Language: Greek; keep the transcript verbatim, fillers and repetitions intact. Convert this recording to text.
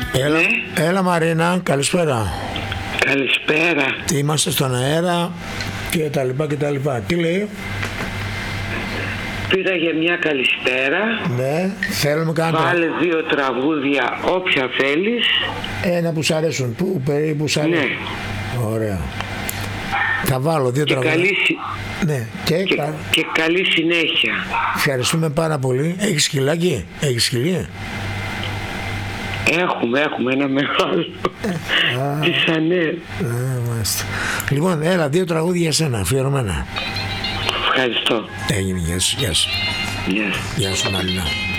Έλα, Ναι. έλα Μαρίνα, καλησπέρα. Καλησπέρα. Είμαστε στον αέρα και τα λοιπά και τα λοιπά. Τι λέει? Πήρα για μια καλησπέρα. Ναι, θέλουμε κάνα. Βάλε δύο τραγούδια όποια θέλεις. Ένα που σ' αρέσουν. Που περίπου σ' αρέσουν. Ναι. Ωραία. Θα βάλω δύο Και τραγούδια. καλή, συ- Ναι, και, και, κα... και καλή συνέχεια. ευχαριστούμε πάρα πολύ. Έχεις σκυλάκι? Έχεις σκυλί? Έχουμε, έχουμε ένα μεγάλο. Τι σανέ. Α, μάλιστα. Λοιπόν, έλα, δύο τραγούδια για σένα, αφιερωμένα. Ευχαριστώ. Έγινε, γεια σου, γεια σου. Γεια. Γεια σου Μαρίνα.